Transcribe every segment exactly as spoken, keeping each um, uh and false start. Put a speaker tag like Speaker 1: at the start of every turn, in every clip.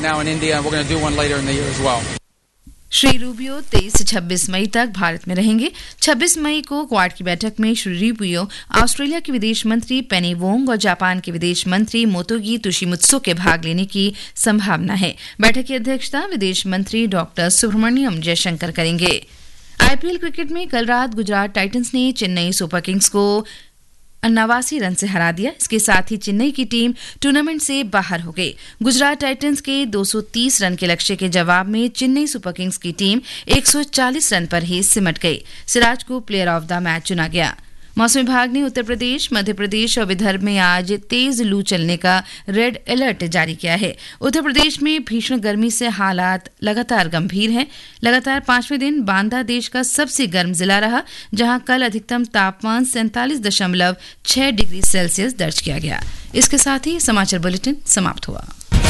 Speaker 1: Now in India, we're going to do one later in the year as well.
Speaker 2: Shri Rubio तेईस से छब्बीस मई तक भारत में रहेंगे। छब्बीस मई को क्वाड की बैठक में श्री रूबियो ऑस्ट्रेलिया के विदेश मंत्री पेनी वोंग और जापान के विदेश मंत्री मोतोगी तोशिमित्सु के भाग लेने की संभावना है। बैठक की अध्यक्षता विदेश मंत्री डॉक्टर सुब्रमण्यम जयशंकर करेंगे। आईपीएल क्रिकेट में कल रात गुजरात टाइटंस ने चेन्नई सुपर किंग्स को नवासी रन से हरा दिया। इसके साथ ही चेन्नई की टीम टूर्नामेंट से बाहर हो गई। गुजरात टाइटंस के दो सौ तीस रन के लक्ष्य के जवाब में चेन्नई सुपर किंग्स की टीम एक सौ चालीस रन पर ही सिमट गई। सिराज को प्लेयर ऑफ द मैच चुना गया। मौसम विभाग ने उत्तर प्रदेश, मध्य प्रदेश और विदर्भ में आज तेज लू चलने का रेड अलर्ट जारी किया है। उत्तर प्रदेश में भीषण गर्मी से हालात लगातार गंभीर हैं। लगातार पांचवें दिन बांदा देश का सबसे गर्म जिला रहा, जहां कल अधिकतम तापमान सैंतालीस दशमलव छह डिग्री सेल्सियस दर्ज किया गया। इसके साथ ही समाचार बुलेटिन समाप्त हुआ।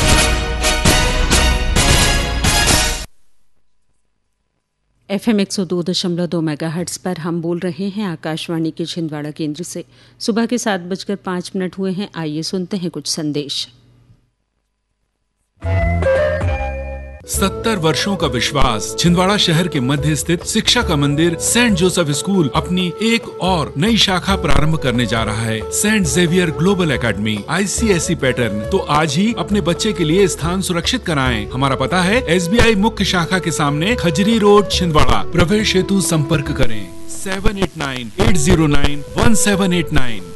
Speaker 3: एफएम एक सौ दो दशमलव दो मेगाहर्ट्ज पर हम बोल रहे हैं आकाशवाणी के छिंदवाड़ा केंद्र से। सुबह के सात बजकर पाँच मिनट हुए हैं। आइए सुनते हैं कुछ संदेश।
Speaker 4: सत्तर वर्षों का विश्वास। छिंदवाड़ा शहर के मध्य स्थित शिक्षा का मंदिर सेंट जोसेफ स्कूल अपनी एक और नई शाखा प्रारंभ करने जा रहा है, Saint Xavier global academy ICSE pattern. तो आज ही अपने बच्चे के लिए स्थान सुरक्षित कराएं। हमारा पता है एसबीआई मुख्य शाखा के सामने खजरी रोड, छिंदवाड़ा। प्रवेश हेतु संपर्क करें seven eight nine eight zero nine one seven eight nine.